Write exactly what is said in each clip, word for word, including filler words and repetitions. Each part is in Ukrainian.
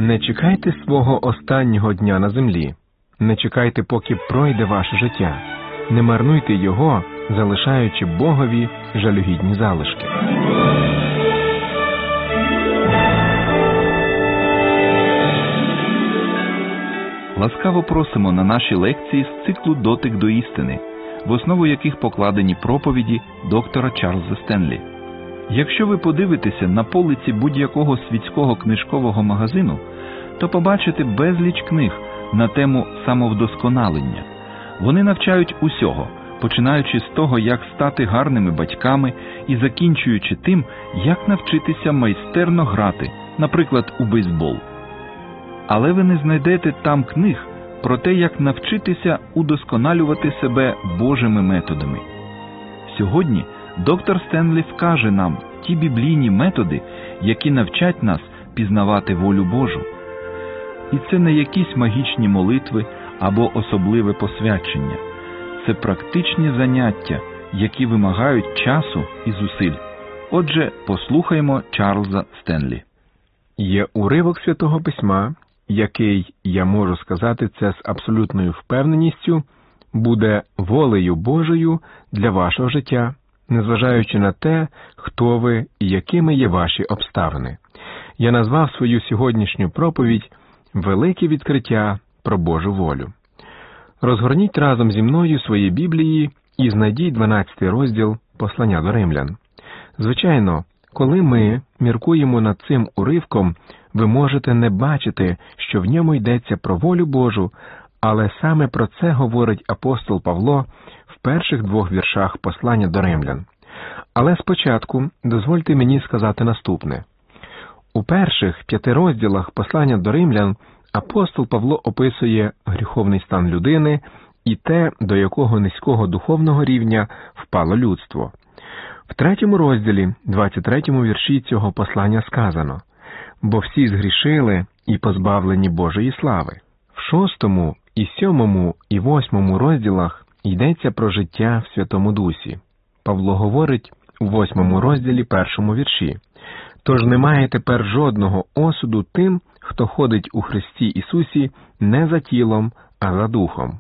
Не чекайте свого останнього дня на землі. Не чекайте, поки пройде ваше життя. Не марнуйте його, залишаючи Богові жалюгідні залишки. Ласкаво просимо на наші лекції з циклу «Дотик до істини», в основу яких покладені проповіді доктора Чарльза Стенлі. Якщо ви подивитеся на полиці будь-якого світського книжкового магазину, то побачите безліч книг на тему самовдосконалення. Вони навчають усього, починаючи з того, як стати гарними батьками і закінчуючи тим, як навчитися майстерно грати, наприклад, у бейсбол. Але ви не знайдете там книг про те, як навчитися удосконалювати себе Божими методами. Сьогодні доктор Стенлі вкаже нам ті біблійні методи, які навчать нас пізнавати волю Божу. І це не якісь магічні молитви або особливе посвячення. Це практичні заняття, які вимагають часу і зусиль. Отже, послухаймо Чарльза Стенлі. Є уривок Святого Письма, який, я можу сказати це з абсолютною впевненістю, буде волею Божою для вашого життя, незважаючи на те, хто ви і якими є ваші обставини. Я назвав свою сьогоднішню проповідь «Велике відкриття про Божу волю». Розгорніть разом зі мною свої Біблії і знайдіть дванадцятий розділ послання до римлян. Звичайно, коли ми міркуємо над цим уривком, ви можете не бачити, що в ньому йдеться про волю Божу, але саме про це говорить апостол Павло в перших двох віршах послання до римлян. Але спочатку дозвольте мені сказати наступне. У перших п'яти розділах послання до римлян апостол Павло описує гріховний стан людини і те, до якого низького духовного рівня впало людство. В третьому розділі, двадцять третьому вірші цього послання сказано: «Бо всі згрішили і позбавлені Божої слави». В шостому, і сьомому, і восьмому розділах йдеться про життя в Святому Дусі. Павло говорить у восьмому розділі першому вірші: «Тож немає тепер жодного осуду тим, хто ходить у Христі Ісусі не за тілом, а за духом».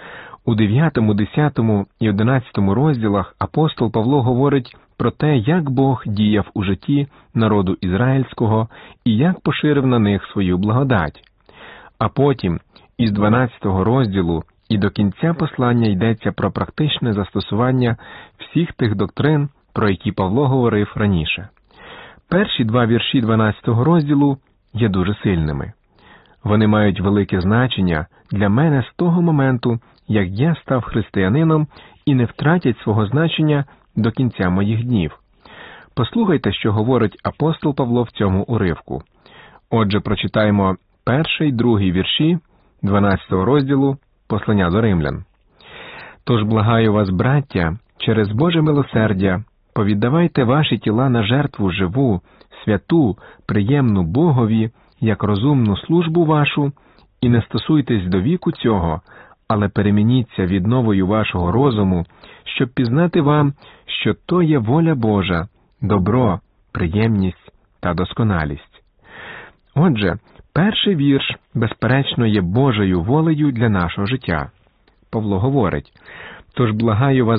У дев'ятому, десятому і одинадцятому розділах апостол Павло говорить про те, як Бог діяв у житті народу ізраїльського і як поширив на них свою благодать. А потім, із дванадцятого розділу і до кінця послання йдеться про практичне застосування всіх тих доктрин, про які Павло говорив раніше. Перші два вірші дванадцятого розділу є дуже сильними. Вони мають велике значення для мене з того моменту, як я став християнином, і не втратять свого значення до кінця моїх днів. Послухайте, що говорить апостол Павло в цьому уривку. Отже, прочитаємо перший, другий вірші дванадцятого розділу послання до римлян. «Тож благаю вас, браття, через Боже милосердя, повіддавайте ваші тіла на жертву живу, святу, приємну Богові, як розумну службу вашу, і не стосуйтесь до віку цього, але перемініться відновою вашого розуму, щоб пізнати вам, що то є воля Божа, добро, приємність та досконалість». Отже, перший вірш, безперечно, є Божою волею для нашого життя. Павло говорить: «Тож благаю вас,